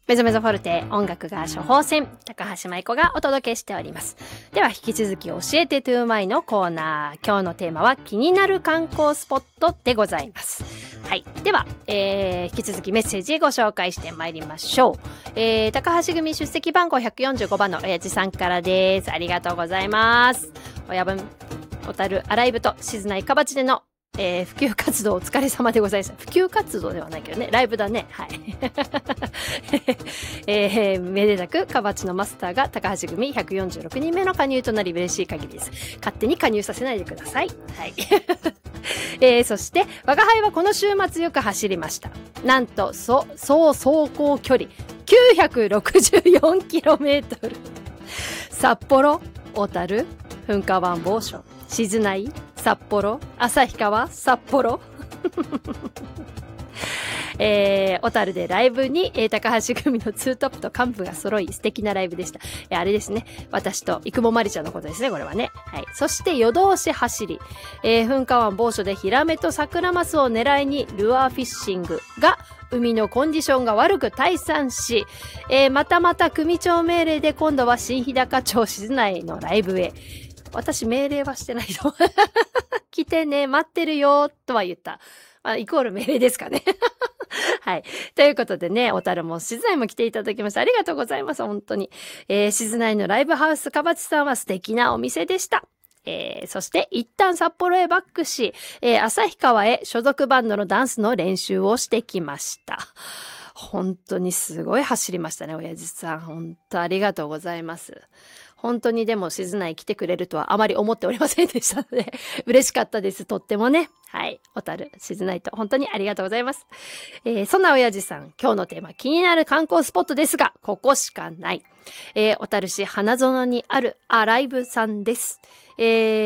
メゾメゾフォルテ音楽が処方箋、高橋舞子がお届けしております。では引き続き教えてトゥーマイのコーナー。今日のテーマは気になる観光スポットでございます。はい。では、引き続きメッセージご紹介してまいりましょう。高橋組出席番号145番の親父さんからです。ありがとうございます。親分、小樽アライブと静内かばちでの普及活動お疲れ様でございます。普及活動ではないけどね、ライブだね。はい。めでたく、かばちのマスターが高橋組146人目の加入となり嬉しい限りです。勝手に加入させないでください。はい。そして、我が輩はこの週末よく走りました。なんと、総走行距離 964km。札幌、小樽、噴火湾某所、静内、札幌、旭川、札幌。小樽でライブに、高橋組のツートップと幹部が揃い素敵なライブでした。あれですね。私と生茂まりちゃんのことですね、これはね。はい。そして夜通し走り、噴火湾某所でヒラメとサクラマスを狙いにルアーフィッシングが海のコンディションが悪く退散し、また組長命令で今度は新日高町静内のライブへ。私命令はしてないと。来てね、待ってるよ、とは言った。イコール命令ですかね。はい。ということでね、小樽も静内も来ていただきました。ありがとうございます、本当に。静内のライブハウスかばちさんは素敵なお店でした。そして一旦札幌へバックし、旭川へ所属バンドのダンスの練習をしてきました。本当にすごい走りましたね、親父さん。本当ありがとうございます。本当にでも静内来てくれるとはあまり思っておりませんでしたので、嬉しかったです。とってもね。はい。小樽、静内と本当にありがとうございます。そんな親父さん、今日のテーマ、気になる観光スポットですが、ここしかない。小樽市花園にあるアライブさんです。